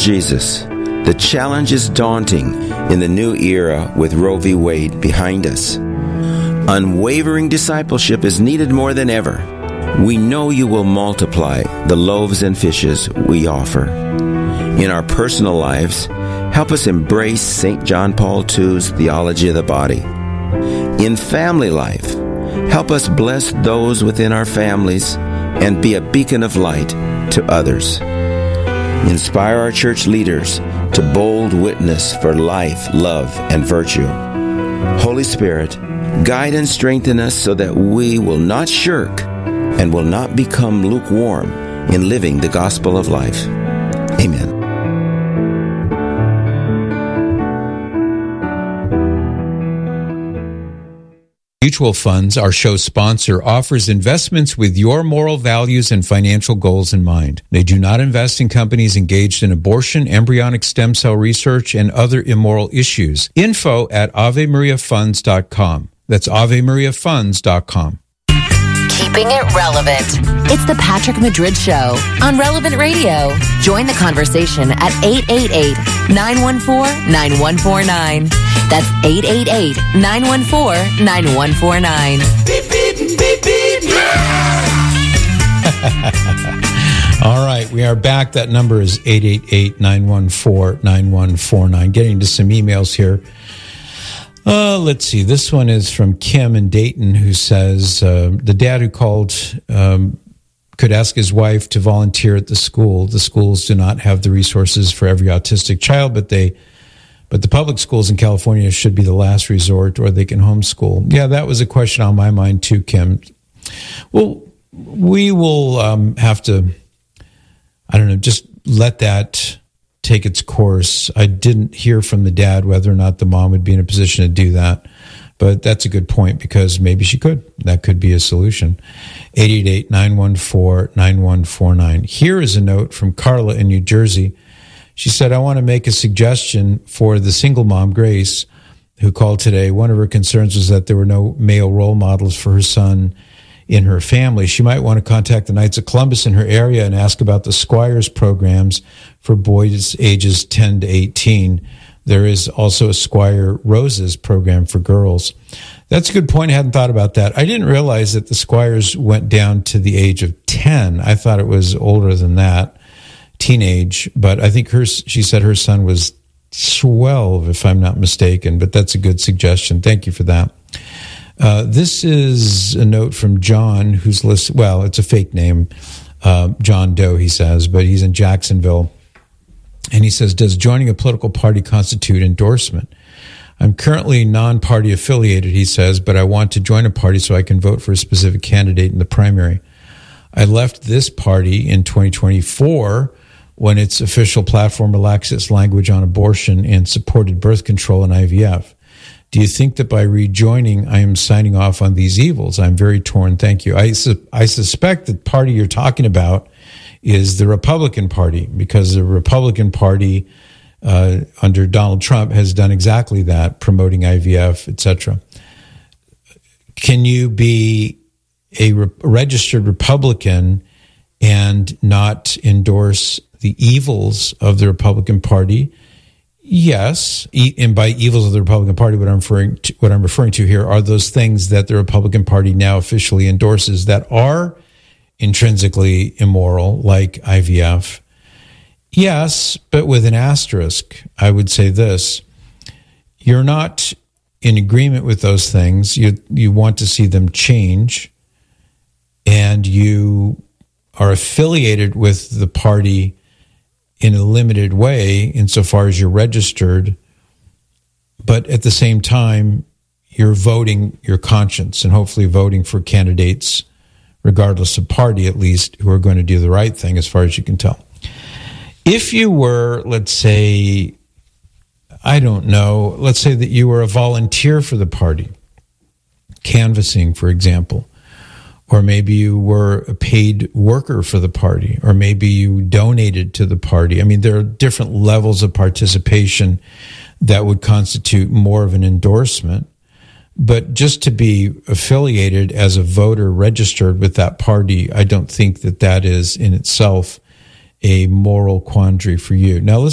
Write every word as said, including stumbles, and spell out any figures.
Jesus, the challenge is daunting in the new era with Roe v. Wade behind us. Unwavering discipleship is needed more than ever. We know you will multiply the loaves and fishes we offer. In our personal lives, help us embrace Saint John Paul the Second's theology of the body. In family life, help us bless those within our families and be a beacon of light to others. Inspire our church leaders to bold witness for life, love, and virtue. Holy Spirit, guide and strengthen us so that we will not shirk and will not become lukewarm in living the gospel of life. Amen. Mutual Funds, our show sponsor, offers investments with your moral values and financial goals in mind. They do not invest in companies engaged in abortion, embryonic stem cell research, and other immoral issues. Info at ave maria funds dot com. That's ave maria funds dot com. Keeping it relevant. It's the Patrick Madrid Show on Relevant Radio. Join the conversation at eight eight eight, nine one four, nine one four nine. That's eight eight eight, nine one four, nine one four nine. Beep, beep, beep, beep. All right, we are back. That number is eight eight eight, nine one four, nine one four nine. Getting to some emails here. Uh, let's see. This one is from Kim in Dayton, who says uh, the dad who called um, could ask his wife to volunteer at the school. The schools do not have the resources for every autistic child, but they, but the public schools in California should be the last resort, or they can homeschool. Yeah, that was a question on my mind too, Kim. Well, we will um, have to, I don't know, just let that take its course. I didn't hear from the dad whether or not the mom would be in a position to do that, but that's a good point because maybe she could. That could be a solution. eight eight eight, nine one four, nine one four nine. Here is a note from Carla in New Jersey. She said, I want to make a suggestion for the single mom, Grace, who called today. One of her concerns was that there were no male role models for her son in her family. She might want to contact the Knights of Columbus in her area and ask about the Squires programs for boys ages ten to eighteen. There is also a Squire Roses program for girls. That's a good point. I hadn't thought about that. I didn't realize that the Squires went down to the age of ten. I thought it was older than that, teenage. But I think her, she said her son was twelve, if I'm not mistaken. But that's a good suggestion. Thank you for that. Uh, this is a note from John, who's listed, well, it's a fake name, uh, John Doe, he says, but he's in Jacksonville. And he says, does joining a political party constitute endorsement? I'm currently non-party affiliated, he says, but I want to join a party so I can vote for a specific candidate in the primary. I left this party in twenty twenty-four when its official platform relaxed its language on abortion and supported birth control and I V F. Do you think that by rejoining, I am signing off on these evils? I'm very torn. Thank you. I, su- I suspect the party you're talking about is the Republican Party, because the Republican Party uh, under Donald Trump has done exactly that, promoting I V F, et cetera. Can you be a re- registered Republican and not endorse the evils of the Republican Party? Yes, and by evils of the Republican Party, what I'm referring to, what I'm referring to here are those things that the Republican Party now officially endorses that are intrinsically immoral, like I V F. Yes, but with an asterisk. I would say this: you're not in agreement with those things. You you want to see them change, and you are affiliated with the party in a limited way insofar as you're registered, but at the same time, you're voting your conscience and hopefully voting for candidates, regardless of party at least, who are going to do the right thing as far as you can tell. If you were, let's say, I don't know, let's say that you were a volunteer for the party, canvassing, for example, or maybe you were a paid worker for the party, or maybe you donated to the party. I mean, there are different levels of participation that would constitute more of an endorsement. But just to be affiliated as a voter registered with that party, I don't think that that is in itself a moral quandary for you. Now, let's